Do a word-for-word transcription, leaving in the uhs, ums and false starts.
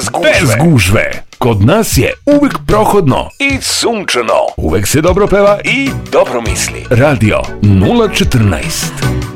Bez gužve. Bez gužve. Kod nas je uvek prohodno I sunčano. Uvek se dobro peva I dobro misli. Radio nula četrnaest.